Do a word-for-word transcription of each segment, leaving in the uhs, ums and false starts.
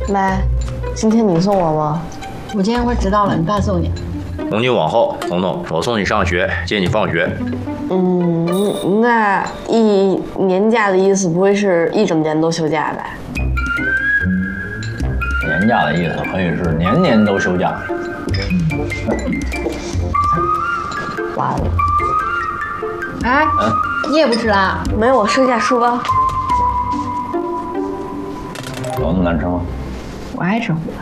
妈，今天你送我吗？ 我今天会迟到了，你爸送你。 从今往后，彤彤，我送你上学，接你放学。 嗯，那一年假的意思不会是一整年都休假吧？ 年假的意思可以是年年都休假。 完了， 哎， 嗯， 你也不吃啦？ 没有，我收下书包。 有那么难吃吗？ 我爱吃胡的。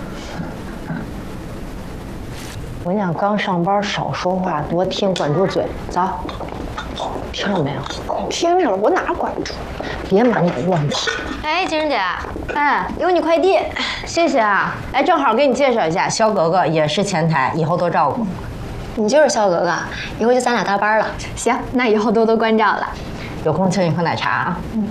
我跟你讲，刚上班少说话，多听，管住嘴。走，听着没有？ 听着了，我哪管住？ 别满脑乱跑。 哎，金姐，哎，有你快递， 谢谢啊。哎，正好给你介绍一下，肖格格也是前台，以后多照顾。 你就是肖格格，以后就咱俩搭班了。 行，那以后多多关照了。 有空请你喝奶茶啊。嗯。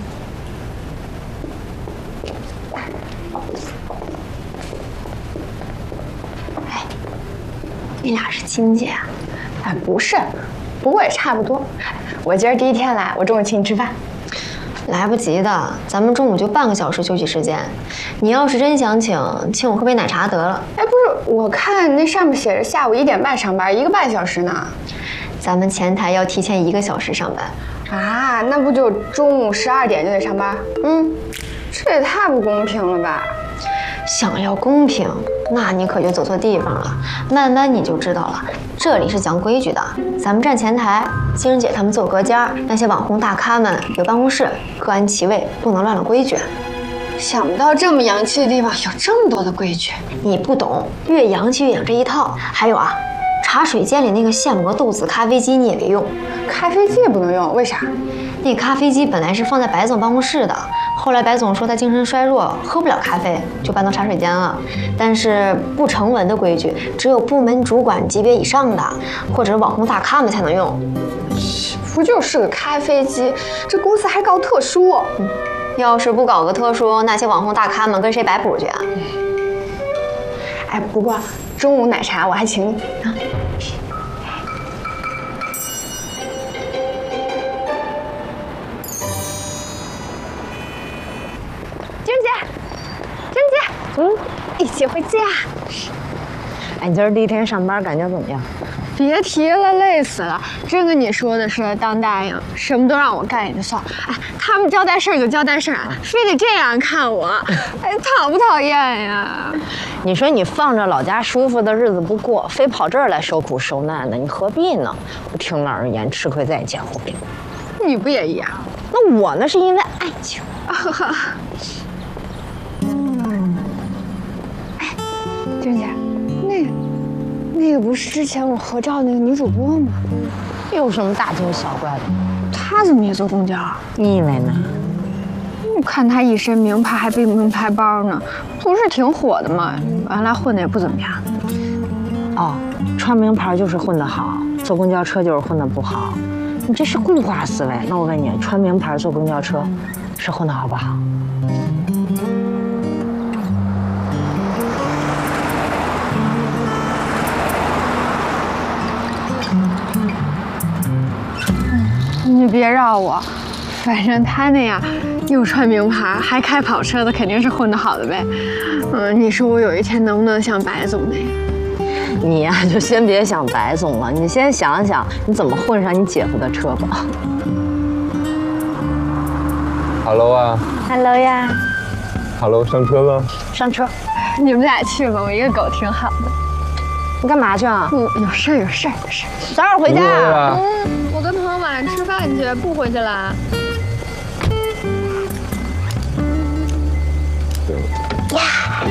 哎，你俩是亲戚啊？哎，不是，不过也差不多。我今儿第一天来，我中午请你吃饭。 来不及的，咱们中午就半个小时休息时间。你要是真想请，请我喝杯奶茶得了。 哎，不是，我看那上面写着下午一点半上班，一个半小时呢。 咱们前台要提前一个小时上班。 啊，那不就中午十二点就得上班？ 嗯， 这也太不公平了吧！ 想要公平，那你可就走错地方了。慢慢你就知道了，这里是讲规矩的。咱们站前台，金人姐他们坐隔间，那些网红大咖们有办公室，各安其位，不能乱了规矩。 想不到这么洋气的地方有这么多的规矩。 你不懂，越洋气越讲这一套。还有啊，茶水间里那个现磨豆子咖啡机你也别用。 咖啡机也不能用，为啥？ 那咖啡机本来是放在白总办公室的，后来白总说他精神衰弱，喝不了咖啡，就搬到茶水间了。但是不成文的规矩，只有部门主管级别以上的，或者网红大咖们才能用。 不就是个咖啡机，这公司还搞特殊。 嗯，要是不搞个特殊，那些网红大咖们跟谁摆谱去啊？ 哎，不过中午奶茶我还请你啊。嗯，一起回家。 哎，你今儿第一天上班，感觉怎么样？ 别提了，累死了。真跟你说的是当大爷，什么都让我干也就算了。哎，他们交代事儿就交代事儿，非得这样看我，哎，讨不讨厌呀？ 你说你放着老家舒服的日子不过，非跑这儿来受苦受难的，你何必呢？我听了而言，吃亏在前。 你不也一样？ 那我那是因为爱情。 娟姐，那个，那个不是之前我合照那个女主播吗？ 有什么大惊小怪的？ 她怎么也坐公交啊？ 你以为呢？ 我看她一身名牌，还背名牌包呢，不是挺火的吗？原来混的也不怎么样。 哦，穿名牌就是混得好，坐公交车就是混得不好，你这是固化思维。那我问你，穿名牌坐公交车是混得好不好？ 你别绕我，反正他那样又穿名牌还开跑车的，肯定是混得好的呗。嗯，你说我有一天能不能像白总那样？ 你呀、啊，就先别想白总了，你先想想你怎么混上你姐夫的车吧。 Hello 啊 ，Hello 呀 ，Hello， 上车吧。 上车。 你们俩去吧，我一个狗挺好的。 你干嘛去啊？ 嗯，有事儿，有事儿，有事儿。 早点回家啊。 嗯，我跟朋友晚上吃饭去，不回去了。 呀！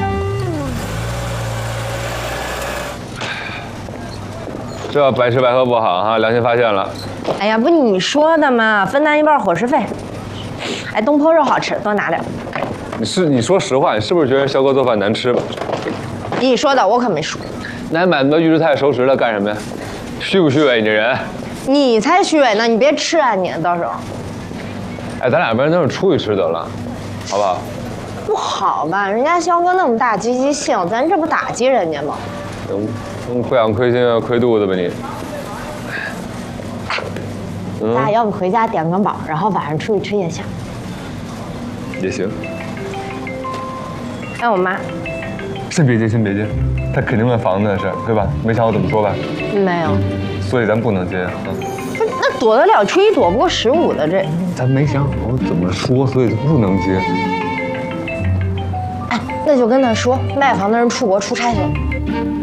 这白吃白喝不好哈，良心发现了。 哎呀，不你说的嘛，分担一半伙食费。哎，东坡肉好吃，多拿点。 你是你说实话，你是不是觉得肖哥做饭难吃吧？ 你说的，我可没说。 那你买那么多预制菜熟食了干什么呀？虚不虚伪？你这人， 你才虚伪呢！你别吃啊你，到时候。 哎，咱俩不然等会儿出去吃得了，好不好？ 不好吧？人家肖哥那么大积极性，咱这不打击人家吗？ 嗯，嗯，不想亏心要亏肚子吧你？ 嗯、咱俩要不回家点个饱，然后晚上出去吃夜宵。 也行。 哎，我妈先别接，先别接，他肯定问房子的事，对吧？没想好怎么说吧？ 没有， 所以咱不能接啊。 不是那躲得了初一，躲不过十五的这。 咱没想好怎么说，所以不能接。 哎，那就跟他说，卖房的人出国出差去了。